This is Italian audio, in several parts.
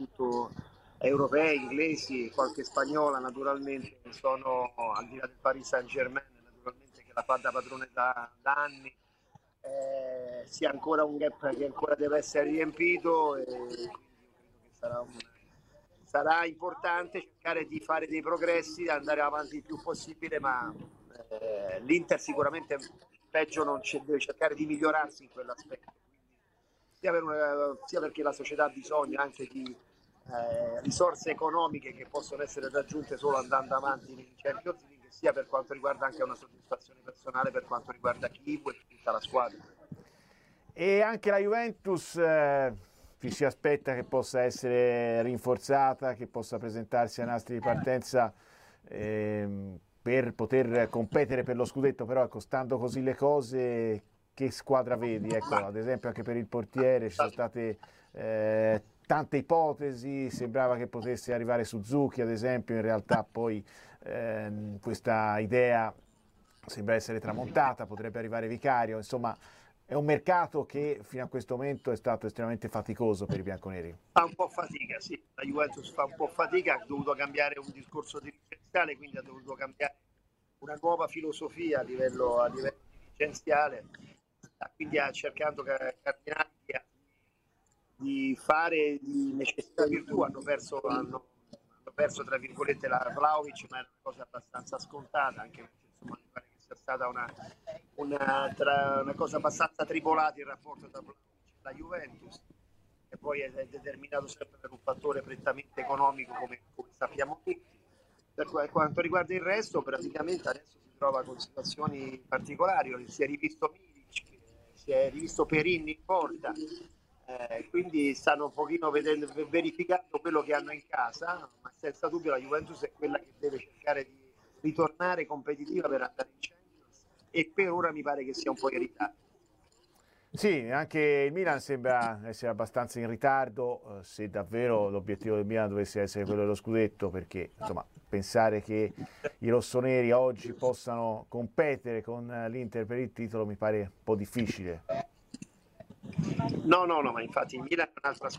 soprattutto europei, inglesi, qualche spagnola naturalmente, sono al di là del Paris Saint-Germain, naturalmente che la fa da padrone da anni, sia ancora un gap che ancora deve essere riempito e quindi io credo che sarà importante cercare di fare dei progressi, andare avanti il più possibile, ma l'Inter sicuramente peggio non c'è, deve cercare di migliorarsi in quell'aspetto, sia perché la società ha bisogno anche di risorse economiche che possono essere raggiunte solo andando avanti in Champions League, sia per quanto riguarda anche una soddisfazione personale per quanto riguarda Kivu e tutta la squadra. E anche la Juventus ci si aspetta che possa essere rinforzata, che possa presentarsi a nastri di partenza per poter competere per lo scudetto, però ecco, stando così le cose, che squadra vedi? Ecco, ad esempio anche per il portiere ci sono state tante ipotesi, sembrava che potesse arrivare Suzuki ad esempio, in realtà poi questa idea sembra essere tramontata, potrebbe arrivare Vicario, insomma è un mercato che fino a questo momento è stato estremamente faticoso per i bianconeri. Fa un po' fatica, sì, la Juventus fa un po' fatica, ha dovuto cambiare un discorso dirigenziale, quindi ha dovuto cambiare una nuova filosofia a livello dirigenziale, quindi ha cercato cardinali di fare di necessità virtù, hanno perso tra virgolette la Vlahovic, ma è una cosa abbastanza scontata, anche perché insomma mi pare che sia stata una cosa abbastanza tribolata il rapporto tra Vlahovic e la Juventus, che poi è determinato sempre per un fattore prettamente economico come sappiamo tutti. Per quanto riguarda il resto, praticamente adesso si trova con situazioni particolari, si è rivisto Milic, si è rivisto Perin in porta, quindi stanno un pochino verificando quello che hanno in casa, ma senza dubbio la Juventus è quella che deve cercare di ritornare competitiva per andare in Champions e per ora mi pare che sia un po' in ritardo. Sì, anche il Milan sembra essere abbastanza in ritardo, se davvero l'obiettivo del Milan dovesse essere quello dello scudetto, perché insomma, pensare che i rossoneri oggi possano competere con l'Inter per il titolo mi pare un po' difficile. No, ma infatti il Milan è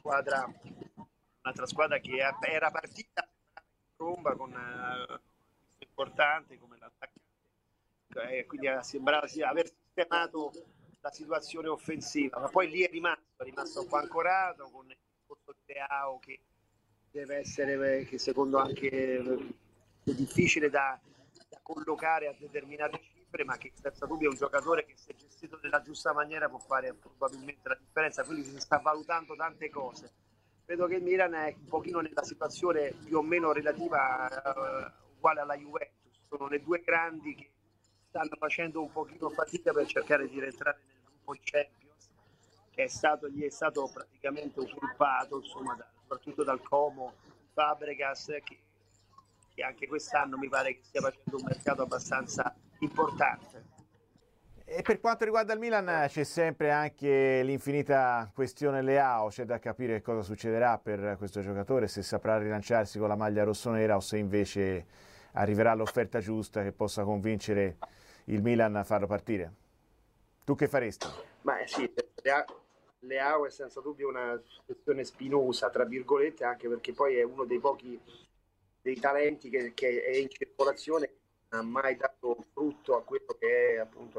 un'altra squadra che era partita in tromba con un importante come l'attaccante, quindi sembrava aver sistemato la situazione offensiva, ma poi lì è rimasto un po' ancorato con il discorso di Leao che deve essere, che secondo anche è difficile da collocare a determinate cifre, ma che senza dubbio è un giocatore che se gestito nella giusta maniera può fare probabilmente la differenza, quindi si sta valutando tante cose. Vedo che il Milan è un pochino nella situazione più o meno relativa uguale alla Juventus, sono le due grandi che stanno facendo un pochino fatica per cercare di rientrare nel gruppo Champions, che gli è stato praticamente usurpato, insomma, soprattutto dal Como Fabregas, che anche quest'anno mi pare che stia facendo un mercato abbastanza importante. E per quanto riguarda il Milan c'è sempre anche l'infinita questione Leao, c'è da capire cosa succederà per questo giocatore, se saprà rilanciarsi con la maglia rossonera o se invece arriverà l'offerta giusta che possa convincere il Milan a farlo partire. Tu che faresti? Ma sì, Leao è senza dubbio una questione spinosa, tra virgolette, anche perché poi è uno dei pochi dei talenti che è in circolazione, non ha mai dato frutto a quello che è appunto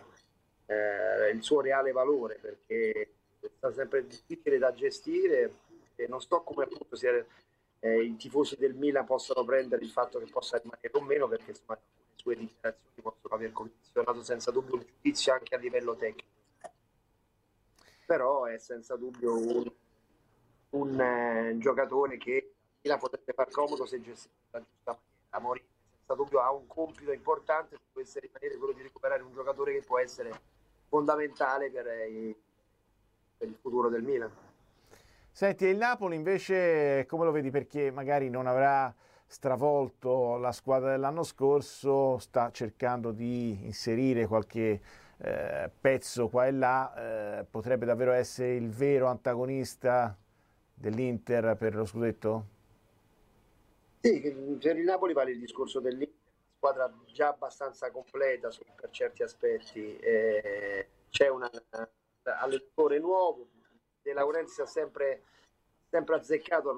il suo reale valore, perché sta sempre difficile da gestire e non so come appunto i tifosi del Milan possano prendere il fatto che possa rimanere o meno, perché insomma alcune sue dichiarazioni possono aver condizionato senza dubbio un giudizio anche a livello tecnico, però è senza dubbio un giocatore che la potrebbe far comodo se gestito nella giusta maniera. Mourinho senza dubbio ha un compito importante se dovesse rimanere quello di recuperare un giocatore che può essere fondamentale per il futuro del Milan. Senti, e il Napoli invece come lo vedi? Perché magari non avrà stravolto la squadra dell'anno scorso, sta cercando di inserire qualche pezzo qua e là, potrebbe davvero essere il vero antagonista dell'Inter per lo scudetto? Sì, per il Napoli vale il discorso dell'Inter, una squadra già abbastanza completa per certi aspetti, c'è un allenatore nuovo, De Laurentiis ha sempre azzeccato